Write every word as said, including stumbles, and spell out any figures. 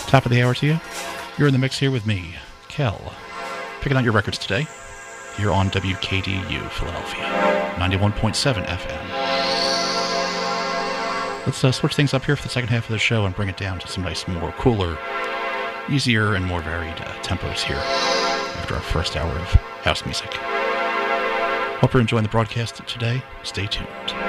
Top of the hour to you. You're in the mix here with me, Kel. Picking out your records today. Here on W K D U Philadelphia, ninety-one point seven F M. Let's uh, switch things up here for the second half of the show and bring it down to some nice, more cooler, easier, and more varied uh, tempos here after our first hour of house music. Hope you're enjoying the broadcast today. Stay tuned.